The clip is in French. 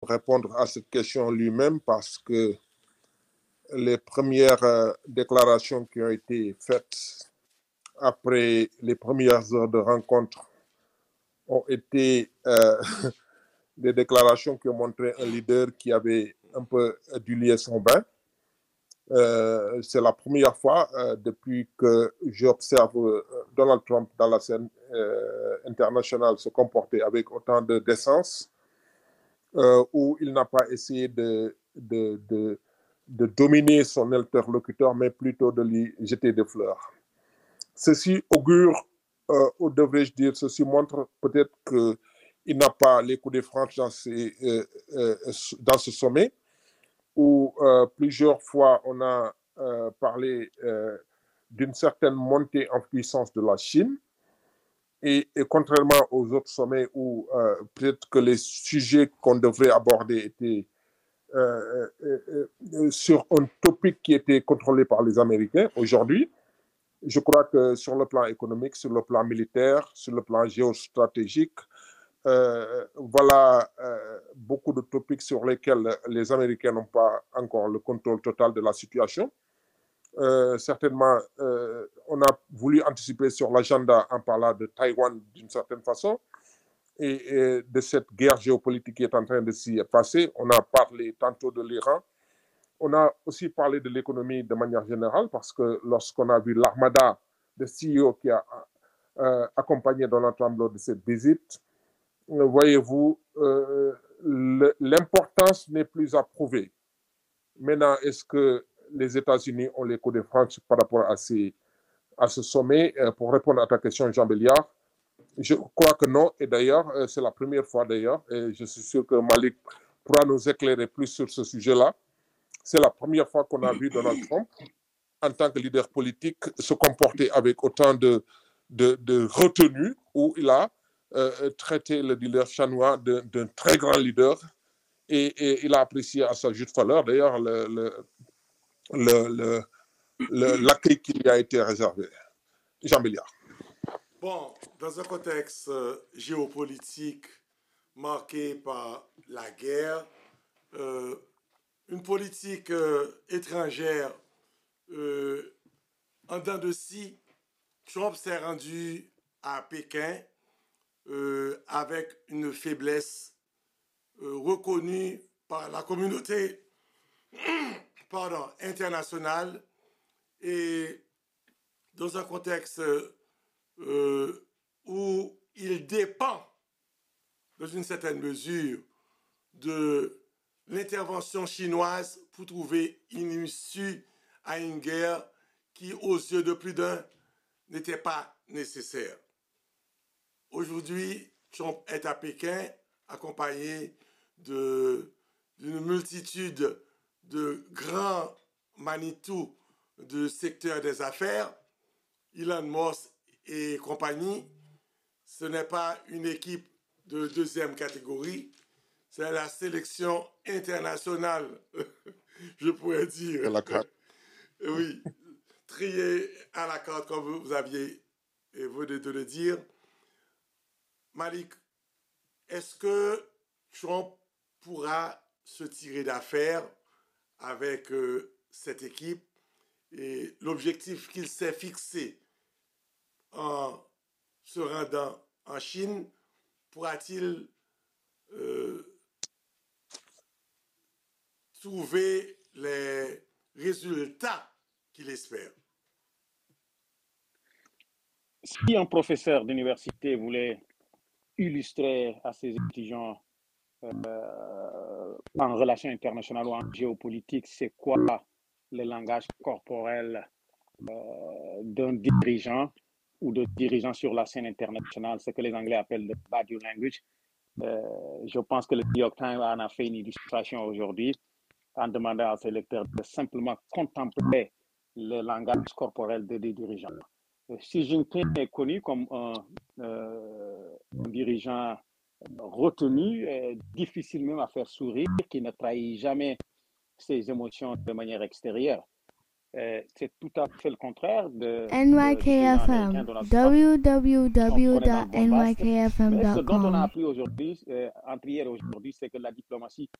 répondre à cette question lui-même parce que les premières déclarations qui ont été faites après les premières heures de rencontre ont été des déclarations qui ont montré un leader qui avait un peu dilué son bain. C'est la première fois depuis que j'observe Donald Trump dans la scène internationale se comporter avec autant de décence, où il n'a pas essayé de dominer son interlocuteur, mais plutôt de lui jeter des fleurs. Ceci augure, ou devrais-je dire, ceci montre peut-être qu'il n'a pas les coups de franche dans ce sommet, où plusieurs fois on a parlé d'une certaine montée en puissance de la Chine. Et contrairement aux autres sommets où peut-être que les sujets qu'on devrait aborder étaient sur un topic qui était contrôlé par les Américains, aujourd'hui, je crois que sur le plan économique, sur le plan militaire, sur le plan géostratégique, voilà beaucoup de topics sur lesquels les Américains n'ont pas encore le contrôle total de la situation. Certainement, on a voulu anticiper sur l'agenda en parlant de Taïwan d'une certaine façon et de cette guerre géopolitique qui est en train de s'y passer. On a parlé tantôt de l'Iran. On a aussi parlé de l'économie de manière générale parce que lorsqu'on a vu l'armada de CEO qui a accompagné Donald Trump lors de cette visite, voyez-vous, l'importance n'est plus à prouver. Maintenant, est-ce que les États-Unis ont les coups de franche par rapport à ce sommet? Pour répondre à ta question, Jean Béliard, je crois que non. Et d'ailleurs, c'est la première fois d'ailleurs, et je suis sûr que Malik pourra nous éclairer plus sur ce sujet-là. C'est la première fois qu'on a vu Donald Trump, en tant que leader politique, se comporter avec autant de retenue, où il a traité le leader chinois d'un très grand leader, et il a apprécié à sa juste valeur, d'ailleurs, l'accueil qui lui a été réservé. Jean Béliard. Bon, dans un contexte géopolitique marqué par la guerre, une politique étrangère en dents de scie, Trump s'est rendu à Pékin avec une faiblesse reconnue par la communauté internationale et dans un contexte où il dépend, dans une certaine mesure, de l'intervention chinoise pour trouver une issue à une guerre qui, aux yeux de plus d'un, n'était pas nécessaire. Aujourd'hui, Trump est à Pékin, accompagné d'une multitude de grands Manitou de secteur des affaires, Elon Musk et compagnie. Ce n'est pas une équipe de deuxième catégorie, c'est la sélection internationale, je pourrais dire. À la carte. Oui, triée à la carte, comme vous aviez venu de le dire. Malik, est-ce que Trump pourra se tirer d'affaire avec cette équipe et l'objectif qu'il s'est fixé en se rendant en Chine, pourra-t-il trouver les résultats qu'il espère? Si un professeur d'université voulait illustrer à ses étudiants en relations internationales ou en géopolitique, c'est quoi le langage corporel d'un dirigeant ou de dirigeants sur la scène internationale, ce que les Anglais appellent le body language. Je pense que le New York Times en a fait une illustration aujourd'hui en demandant à ses lecteurs de simplement contempler le langage corporel des dirigeants. Xi Jinping est connu comme un dirigeant retenu, difficile même à faire sourire, qui ne trahit jamais ses émotions de manière extérieure. C'est tout à fait le contraire de NYKFM, www.nykfm.com. Ce dont on a appris aujourd'hui, entre hier et aujourd'hui, c'est que la diplomatie